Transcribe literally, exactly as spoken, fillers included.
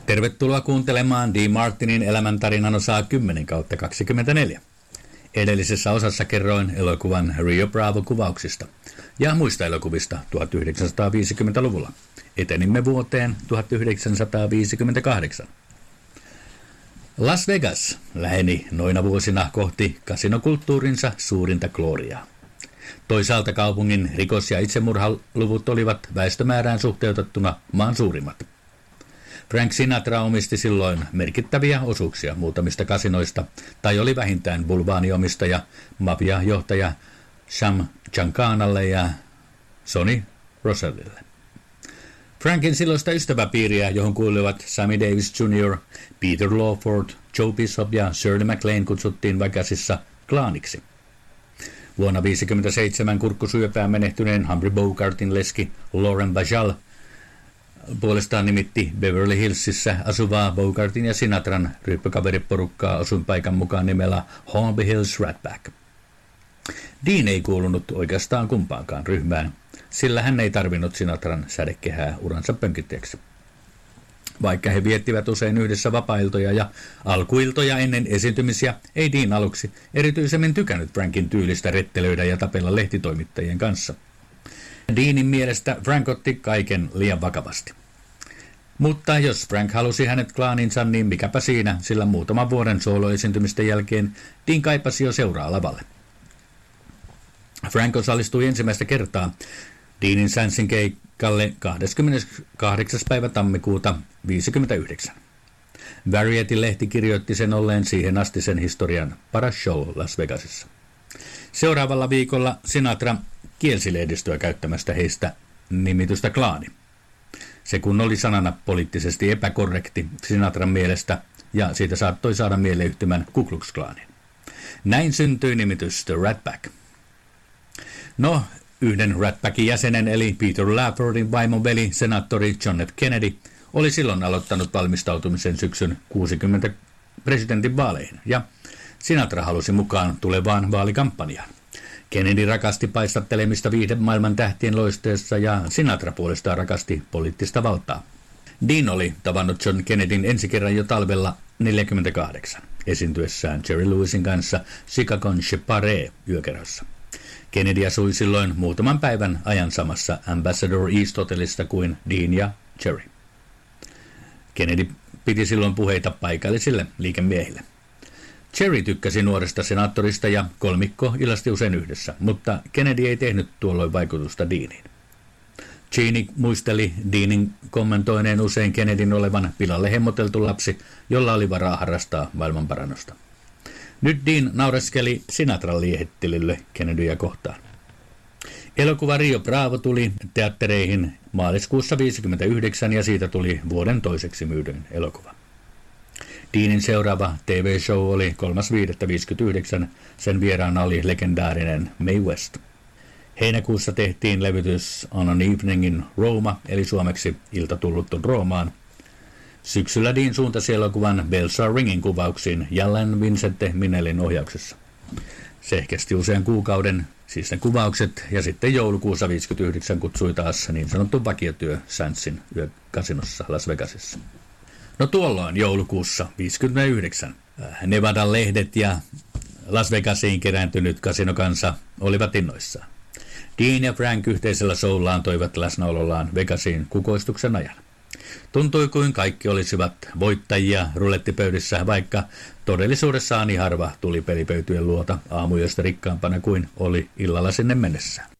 Tervetuloa kuuntelemaan Dean Martinin elämäntarinan osaa kymmenen kautta kaksikymmentäneljä. Edellisessä osassa kerroin elokuvan Rio Bravo-kuvauksista ja muista elokuvista tuhatyhdeksänsataaviisikymmentäluvulla. Etenimme vuoteen tuhatyhdeksänsataaviisikymmentäkahdeksan. Las Vegas läheni noina vuosina kohti kasinokulttuurinsa suurinta gloriaa. Toisaalta kaupungin rikos- ja itsemurhaluvut olivat väestömäärään suhteutettuna maan suurimmat. Frank Sinatra omisti silloin merkittäviä osuuksia muutamista kasinoista, tai oli vähintään bulvaaniomistaja mafia-johtaja Sam Giancanalle ja Sonny Rosellille. Frankin silloista ystäväpiiriä, johon kuuluivat Sammy Davis junior, Peter Lawford, Joe Bishop ja Shirley MacLaine kutsuttiin Vegasissa klaaniksi. Vuonna tuhatyhdeksänsataaviisikymmentäseitsemän kurkkusyöpään menehtyneen Humphrey Bogartin leski Lauren Bajal puolestaan nimitti Beverly Hillsissä asuvaa Bogartin ja Sinatran ryppykaveriporukkaa asuinpaikan mukaan nimellä Hornby Hills Rat Pack. Dean ei kuulunut oikeastaan kumpaankaan ryhmään, sillä hän ei tarvinnut Sinatran sädekehää uransa pönkittäjäksi. Vaikka he viettivät usein yhdessä vapaa-iltoja ja alkuiltoja ennen esiintymisiä, ei Dean aluksi erityisemmin tykännyt Frankin tyylistä rettelöidä ja tapella lehtitoimittajien kanssa. Deanin mielestä Frank otti kaiken liian vakavasti. Mutta jos Frank halusi hänet klaaninsa, niin mikäpä siinä, sillä muutaman vuoden sooloesiintymisten jälkeen Dean kaipasi jo seuraa lavalle. Frank osallistui ensimmäistä kertaa Deanin Sansin keikalle kahdeskymmeneskahdeksas päivä tammikuuta tuhatyhdeksänsataaviisikymmentäyhdeksän. Variety-lehti kirjoitti sen olleen siihen asti sen historian paras show Las Vegasissa. Seuraavalla viikolla Sinatra kielsi lehdistöä käyttämästä heistä nimitystä klaani. Se kun oli sanana poliittisesti epäkorrekti Sinatran mielestä, ja siitä saattoi saada mieleyhtymän Ku Klux Klanin. Näin syntyi nimitys The Rat Pack. No, yhden Rat Packin jäsenen eli Peter Lawfordin vaimon veli, senaattori John F. Kennedy, oli silloin aloittanut valmistautumisen syksyn kuusikymmentä presidentin vaaleihin, ja Sinatra halusi mukaan tulevaan vaalikampanjaan. Kennedy rakasti paistattelemista viihdemaailman tähtien loisteessa ja Sinatra puolestaan rakasti poliittista valtaa. Dean oli tavannut John Kennedyn ensi kerran jo talvella neljäkymmentäkahdeksan, esiintyessään Jerry Lewisin kanssa Chicagon Cheparee yökerhossa. Kennedy asui silloin muutaman päivän ajan samassa Ambassador East Hotellista kuin Dean ja Jerry. Kennedy piti silloin puheita paikallisille liikemiehille. Jerry tykkäsi nuoresta senaattorista ja kolmikko ilasti usein yhdessä, mutta Kennedy ei tehnyt tuolloin vaikutusta Deaniin. Cheney muisteli Deanin kommentoineen usein Kennedyn olevan pilalle hemmoteltu lapsi, jolla oli varaa harrastaa maailmanparannosta. Nyt Dean naureskeli Sinatran liehittelylle Kennedyä kohtaan. Elokuva Rio Bravo tuli teattereihin maaliskuussa tuhatyhdeksänsataaviisikymmentäyhdeksän ja siitä tuli vuoden toiseksi myydyin elokuva. Deanin seuraava T V-show oli kolmas viidettä tuhatyhdeksänsataaviisikymmentäyhdeksän, sen vieraana oli legendaarinen Mae West. Heinäkuussa tehtiin levytys On an Evening in Roma, eli suomeksi Ilta tulluttu Roomaan. Syksyllä Dean suuntasi elokuvan Bells Are Ringin kuvauksiin jälleen Vincente Minnellin ohjauksessa. Se kesti usean kuukauden, siis ne kuvaukset, ja sitten joulukuussa tuhatyhdeksänsataaviisikymmentäyhdeksän kutsui taas niin sanottu vakiotyö Sansin yökasinossa Las Vegasissa. No tuolloin joulukuussa tuhatyhdeksänsataaviisikymmentäyhdeksän Nevadan lehdet ja Las Vegasiin kerääntynyt kasinokansa olivat innoissaan. Dean ja Frank yhteisellä showllaan toivat läsnäolollaan Vegasiin kukoistuksen ajan. Tuntui kuin kaikki olisivat voittajia rulettipöydissä, vaikka todellisuudessaan niin harva tuli pelipöytyjen luota aamuyöstä rikkaampana kuin oli illalla sinne mennessään.